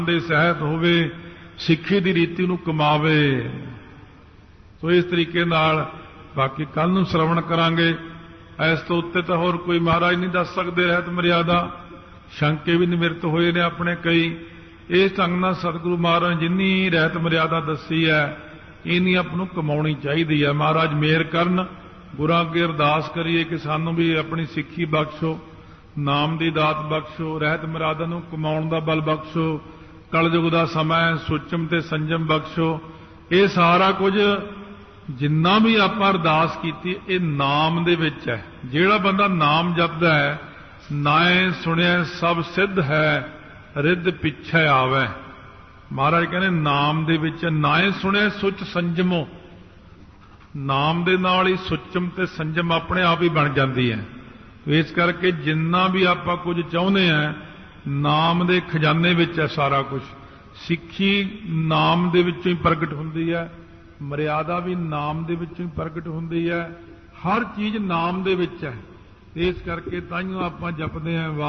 ਦੇ ਸਹਿਤ ਹੋਵੇ, ਸਿੱਖੀ ਦੀ ਰੀਤੀ ਨੂੰ ਕਮਾਵੇ। ਸੋ ਇਸ ਤਰੀਕੇ ਨਾਲ ਬਾਕੀ ਕੱਲ ਨੂੰ ਸ਼ਰਵਣ ਕਰਾਂਗੇ। ਇਸ ਤੋਂ ਉੱਤੇ ਤਾਂ ਹੋਰ ਕੋਈ ਮਹਾਰਾਜ ਨਹੀਂ ਦੱਸ ਸਕਦੇ ਰਹਿਤ ਮਰਿਆਦਾ। ਸ਼ੰਕੇ ਵੀ ਨਿਮਿਰਤ ਹੋਏ ਨੇ ਆਪਣੇ ਕਈ। ਇਸ ਢੰਗ ਨਾਲ ਸਤਿਗੁਰੂ ਮਹਾਰਾਜ ਜਿੰਨੀ ਰਹਿਤ ਮਰਿਆਦਾ ਦੱਸੀ ਹੈ ਇੰਨੀ ਆਪ ਨੂੰ ਕਮਾਉਣੀ ਚਾਹੀਦੀ ਹੈ। ਮਹਾਰਾਜ ਮਿਹਰ ਕਰਨ। ਗੁਰਾਂ ਅੱਗੇ ਅਰਦਾਸ ਕਰੀਏ ਕਿ ਸਾਨੂੰ ਵੀ ਆਪਣੀ ਸਿੱਖੀ ਬਖਸ਼ੋ, ਨਾਮ ਦੀ ਦਾਤ ਬਖਸ਼ੋ, ਰਹਿਤ ਮਰਿਆਦਾ ਨੂੰ ਕਮਾਉਣ ਦਾ ਬਲ ਬਖਸ਼ੋ, ਕਲਯੁਗ ਦਾ ਸਮਾਂ ਸੁਚਮ ਤੇ ਸੰਜਮ ਬਖਸ਼ੋ। ਇਹ ਸਾਰਾ ਕੁਝ ਜਿੰਨਾ ਵੀ ਆਪਾਂ ਅਰਦਾਸ ਕੀਤੀ ਇਹ ਨਾਮ ਦੇ ਵਿੱਚ ਹੈ। ਜਿਹੜਾ ਬੰਦਾ ਨਾਮ ਜਪਦਾ ਹੈ, ਨਾਏ ਸੁਣਿਆ ਸਭ ਸਿੱਧ ਹੈ, ਰਿੱਧ ਪਿੱਛੇ ਆਵੇ। ਮਹਾਰਾਜ ਕਹਿੰਦੇ ਨਾਮ ਦੇ ਵਿੱਚ ਨਾਏ ਸੁਣਿਆ ਸੁਚ ਸੰਜਮੋ। ਨਾਮ ਦੇ ਨਾਲ ਹੀ ਸੁਚਮ ਤੇ ਸੰਜਮ ਆਪਣੇ ਆਪ ਹੀ ਬਣ ਜਾਂਦੀ ਹੈ। ਇਸ ਕਰਕੇ ਜਿੰਨਾ ਵੀ ਆਪਾਂ ਕੁਝ ਚਾਹੁੰਦੇ ਹਾਂ ਨਾਮ ਦੇ ਖਜ਼ਾਨੇ ਵਿੱਚ ਹੈ ਸਾਰਾ ਕੁਝ। ਸਿੱਖੀ ਨਾਮ ਦੇ ਵਿੱਚੋਂ ਹੀ ਪ੍ਰਗਟ ਹੁੰਦੀ ਹੈ, ਮਰਿਆਦਾ ਵੀ ਨਾਮ ਦੇ ਵਿੱਚੋਂ ਹੀ ਪ੍ਰਗਟ ਹੁੰਦੀ ਹੈ। ਹਰ ਚੀਜ਼ ਨਾਮ ਦੇ ਵਿੱਚ ਹੈ। ਇਸ ਕਰਕੇ ਤਾਈਓ ਆਪਾਂ ਜਪਦੇ ਹਾਂ